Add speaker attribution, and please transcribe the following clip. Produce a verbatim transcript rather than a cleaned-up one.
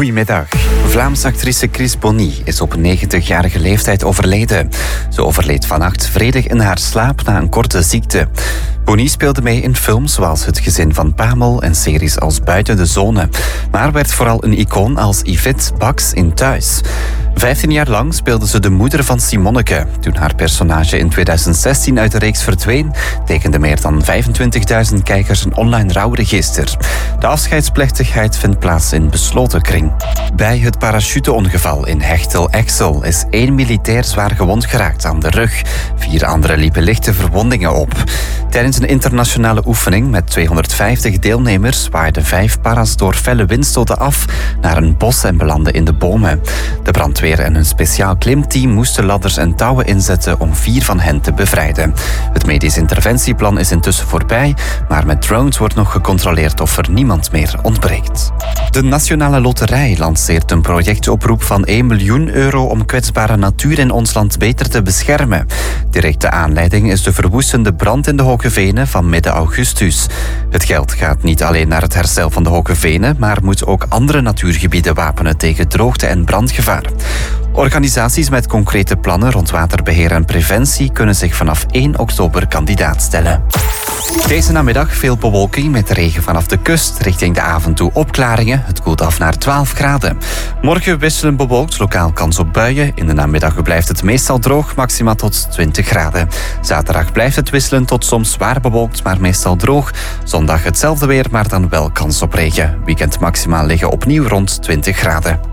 Speaker 1: Goedemiddag. Vlaamse actrice Chris Bonny is op negentigjarige leeftijd overleden. Ze overleed vannacht vredig in haar slaap na een korte ziekte. Bonny speelde mee in films zoals Het Gezin van Pamel en series als Buiten de Zone, maar werd vooral een icoon als Yvette Bax in Thuis. Vijftien jaar lang speelde ze de moeder van Simonneke. Toen haar personage in tweeduizend zestien uit de reeks verdween, tekenden meer dan vijfentwintigduizend kijkers een online rouwregister. De afscheidsplechtigheid vindt plaats in besloten kring. Bij het parachuteongeval in Hechtel-Exel is één militair zwaar gewond geraakt aan de rug. Vier anderen liepen lichte verwondingen op. Tijdens een internationale oefening met tweehonderdvijftig deelnemers waaiden vijf paras door felle windstoten af naar een bos en belanden in de bomen. De brandweer en een speciaal klimteam moesten ladders en touwen inzetten om vier van hen te bevrijden. Het medisch interventieplan is intussen voorbij, maar met drones wordt nog gecontroleerd of er niemand meer ontbreekt. De Nationale Loterij lanceert een projectoproep van één miljoen euro om kwetsbare natuur in ons land beter te beschermen. Directe aanleiding is de verwoestende brand in de Hoge Venen van midden augustus. Het geld gaat niet alleen naar het herstel van de Hoge Venen, maar moet ook andere natuurgebieden wapenen tegen droogte en brandgevaar. Organisaties met concrete plannen rond waterbeheer en preventie kunnen zich vanaf één oktober kandidaat stellen. Deze namiddag veel bewolking met regen vanaf de kust. Richting de avond toe opklaringen. Het koelt af naar twaalf graden. Morgen wisselen bewolkt, lokaal kans op buien. In de namiddag blijft het meestal droog, maxima tot twintig graden. Zaterdag blijft het wisselen tot soms zwaar bewolkt, maar meestal droog. Zondag hetzelfde weer, maar dan wel kans op regen. Weekend maximaal liggen opnieuw rond twintig graden.